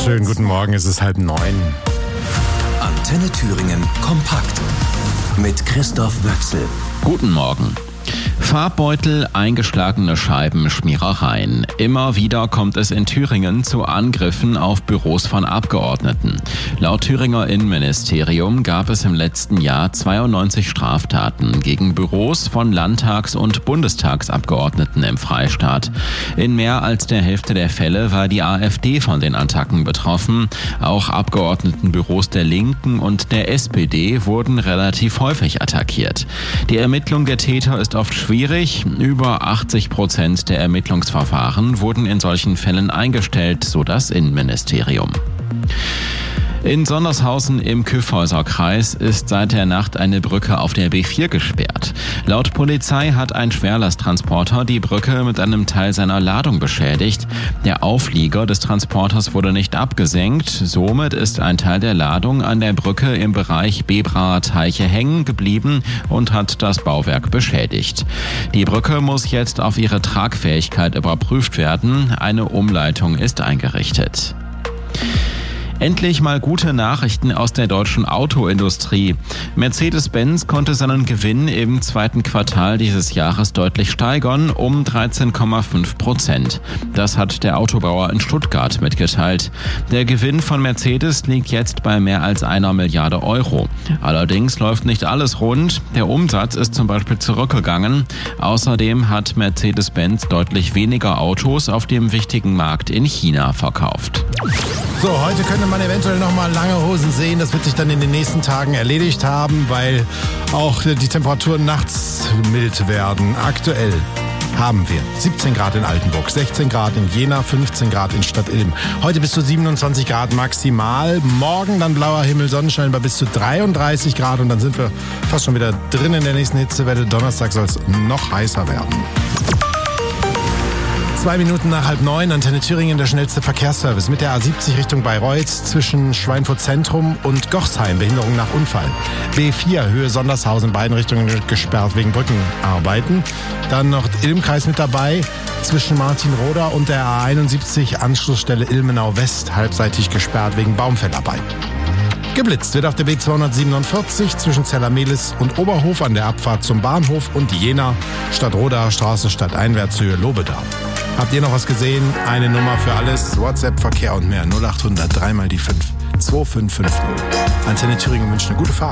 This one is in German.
Schönen guten Morgen, es ist 8:30. Antenne Thüringen kompakt mit Christoph Wöchsel. Guten Morgen. Farbbeutel, eingeschlagene Scheiben, Schmierereien. Immer wieder kommt es in Thüringen zu Angriffen auf Büros von Abgeordneten. Laut Thüringer Innenministerium gab es im letzten Jahr 92 Straftaten gegen Büros von Landtags- und Bundestagsabgeordneten im Freistaat. In mehr als der Hälfte der Fälle war die AfD von den Attacken betroffen. Auch Abgeordnetenbüros der Linken und der SPD wurden relativ häufig attackiert. Die Ermittlung der Täter ist oft schwierig. Über 80% der Ermittlungsverfahren wurden in solchen Fällen eingestellt, so das Innenministerium. In Sondershausen im Kyffhäuser-Kreis ist seit der Nacht eine Brücke auf der B4 gesperrt. Laut Polizei hat ein Schwerlasttransporter die Brücke mit einem Teil seiner Ladung beschädigt. Der Auflieger des Transporters wurde nicht abgesenkt. Somit ist ein Teil der Ladung an der Brücke im Bereich Bebraer Teiche hängen geblieben und hat das Bauwerk beschädigt. Die Brücke muss jetzt auf ihre Tragfähigkeit überprüft werden. Eine Umleitung ist eingerichtet. Endlich mal gute Nachrichten aus der deutschen Autoindustrie. Mercedes-Benz konnte seinen Gewinn im zweiten Quartal dieses Jahres deutlich steigern, um 13,5%. Das hat der Autobauer in Stuttgart mitgeteilt. Der Gewinn von Mercedes liegt jetzt bei mehr als 1 Milliarde Euro. Allerdings läuft nicht alles rund. Der Umsatz ist zum Beispiel zurückgegangen. Außerdem hat Mercedes-Benz deutlich weniger Autos auf dem wichtigen Markt in China verkauft. So, heute könnte man eventuell nochmal lange Hosen sehen. Das wird sich dann in den nächsten Tagen erledigt haben, weil auch die Temperaturen nachts mild werden. Aktuell haben wir 17 Grad in Altenburg, 16 Grad in Jena, 15 Grad in Stadtilm. Heute bis zu 27 Grad maximal. Morgen dann blauer Himmel, Sonnenschein bei bis zu 33 Grad. Und dann sind wir fast schon wieder drin in der nächsten Hitzewelle. Donnerstag soll es noch heißer werden. 2 Minuten nach 8:30, Antenne Thüringen, der schnellste Verkehrsservice mit der A70 Richtung Bayreuth zwischen Schweinfurt Zentrum und Gochsheim, Behinderung nach Unfall. B4 Höhe Sondershausen, beiden Richtungen gesperrt wegen Brückenarbeiten. Dann noch Ilmkreis mit dabei, zwischen Martinroda und der A71 Anschlussstelle Ilmenau West, halbseitig gesperrt wegen Baumfellarbeiten. Geblitzt wird auf der B247 zwischen Zellermehlis und Oberhof an der Abfahrt zum Bahnhof und Jena, Stadtroda Straße Stadteinwärtshöhe Lobedau. Habt ihr noch was gesehen? Eine Nummer für alles, WhatsApp, Verkehr und mehr. 0800 3 mal die 5 2550. Antenne Thüringen wünscht eine gute Fahrt.